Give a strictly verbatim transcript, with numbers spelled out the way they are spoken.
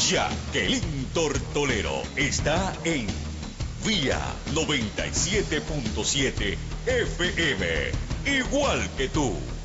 Jacqueline Tortolero está en Vía noventa y siete punto siete F M, igual que tú.